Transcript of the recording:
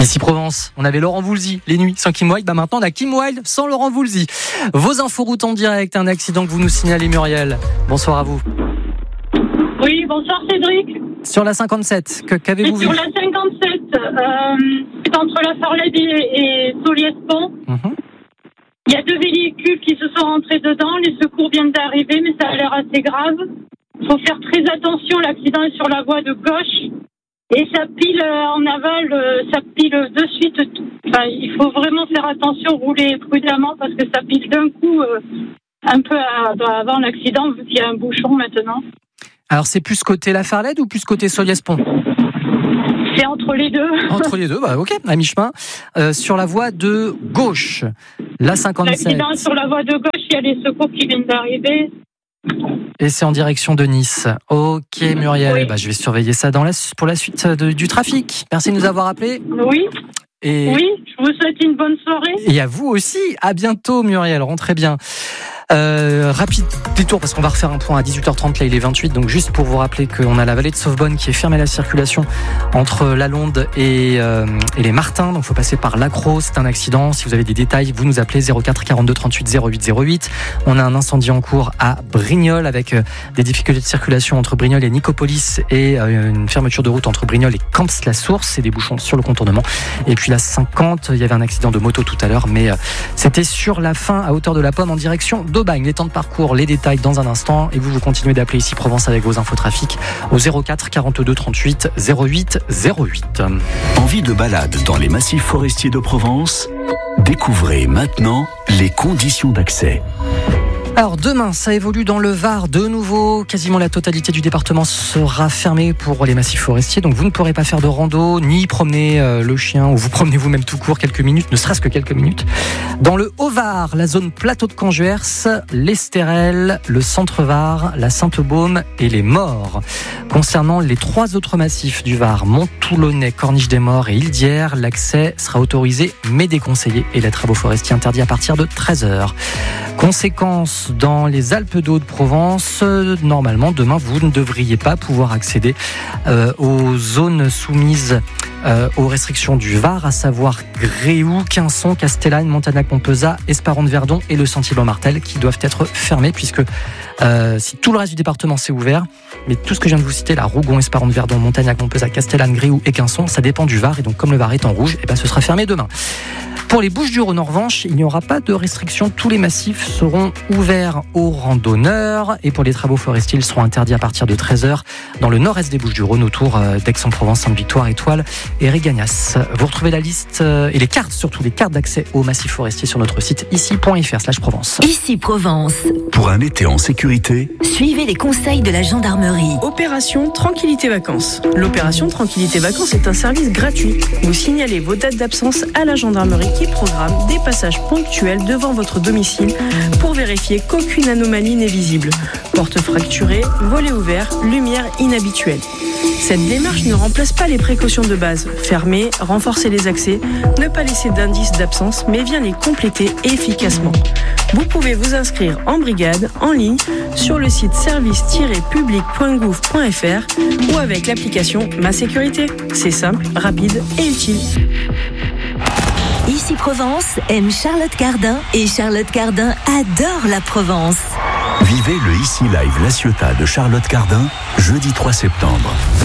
Ici Provence, on avait Laurent Voulzy, les nuits sans Kim Wilde. Maintenant, on a Kim Wilde sans Laurent Voulzy. Vos infos routes en direct, un accident que vous nous signalez, Muriel. Bonsoir à vous. Oui, bonsoir Cédric. Sur la 57, qu'avez-vous vu ? Sur la 57, c'est entre la Farlède et Soliès-Pont. Il y a 2 véhicules qui se sont rentrés dedans. Les secours viennent d'arriver, mais ça a l'air assez grave. Il faut faire très attention. L'accident est sur la voie de gauche. Et ça pile en aval, ça pile de suite. Enfin, il faut vraiment faire attention, rouler prudemment parce que ça pile d'un coup un peu avant l'accident, vu qu'il y a un bouchon maintenant. Alors c'est plus côté La Farlède ou plus côté Soliès-Pont ? C'est entre les deux. Entre les deux, bah ok, à mi-chemin. Sur la voie de gauche, la 57. L'accident sur la voie de gauche, il y a les secours qui viennent d'arriver. Et c'est en direction de Nice. Ok Muriel, Oui. bah, je vais surveiller ça pour la suite du trafic. Merci de nous avoir appelés. Oui. Et... Oui, je vous souhaite une bonne soirée. Et à vous aussi, à bientôt Muriel, rentrez bien. Rapide détour parce qu'on va refaire un point à 18h30, là il est 28, donc juste pour vous rappeler qu'on a la vallée de Sauvebonne qui est fermée à la circulation entre la Londe et les Martins, donc il faut passer par l'Accro, c'est un accident. Si vous avez des détails, vous nous appelez 04 42 38 08 08. On a un incendie en cours à Brignoles avec des difficultés de circulation entre Brignoles et Nicopolis et une fermeture de route entre Brignoles et Camps-la-Source et des bouchons sur le contournement. Et puis la 50, il y avait un accident de moto tout à l'heure, mais c'était sur la fin à hauteur de la Pomme en direction d'Aubagne. Les temps de parcours, les détails dans un instant. Et vous continuez d'appeler ici Provence avec vos infos trafic au 04 42 38 08 08. Envie de balade dans les massifs forestiers de Provence ? Découvrez maintenant les conditions d'accès. Alors demain, ça évolue dans le Var. De nouveau, quasiment la totalité du département sera fermée pour les massifs forestiers. Donc vous ne pourrez pas faire de rando, ni promener le chien, ou vous promenez vous-même tout court quelques minutes, ne serait-ce que quelques minutes. Dans le Haut-Var, la zone plateau de Canjuers, l'Estérel, le Centre-Var, la Sainte-Baume et les Maures. Concernant les 3 autres massifs du Var, Mont-Toulonnais, Corniche-des-Maures et Île-d'Hier, l'accès sera autorisé mais déconseillé et les travaux forestiers interdits à partir de 13h. Conséquence, dans les Alpes d'Haute-Provence, normalement, demain, vous ne devriez pas pouvoir accéder aux zones soumises aux restrictions du Var, à savoir Gréoux, Quinçon, Castellane, Montagnac-Montpezat, Esparon-de-Verdon et le Sentier Blanc-Martel qui doivent être fermés puisque si tout le reste du département c'est ouvert, mais tout ce que je viens de vous citer, là, Rougon, Esparon-de-Verdon, Montagnac-Montpezat, Castellane, Gréoux et Quinçon, ça dépend du Var et donc comme le Var est en rouge, et ben, ce sera fermé demain. Pour les Bouches-du-Rhône, en revanche, il n'y aura pas de restrictions. Tous les massifs seront ouverts aux randonneurs. Et pour les travaux forestiers, ils seront interdits à partir de 13h dans le nord-est des Bouches-du-Rhône, autour d'Aix-en-Provence, Sainte-Victoire, Étoile et Régagnas. Vous retrouvez la liste et les cartes, surtout les cartes d'accès aux massifs forestiers sur notre site ici.fr/Provence. Ici Provence. Pour un été en sécurité, Suivez les conseils de la gendarmerie. Opération Tranquillité Vacances. L'opération Tranquillité Vacances est un service gratuit. Vous signalez vos dates d'absence à la gendarmerie qui programme des passages ponctuels devant votre domicile pour vérifier qu'aucune anomalie n'est visible. Porte fracturée, volet ouvert, lumière inhabituelle. Cette démarche ne remplace pas les précautions de base. Fermer, renforcer les accès, ne pas laisser d'indices d'absence, mais vient les compléter efficacement. Vous pouvez vous inscrire en brigade, en ligne, sur le site service-public.gouv.fr ou avec l'application Ma Sécurité. C'est simple, rapide et utile. Ici Provence aime Charlotte Cardin et Charlotte Cardin adore la Provence. vivez le Ici Live La Ciotat de Charlotte Cardin, jeudi 3 septembre.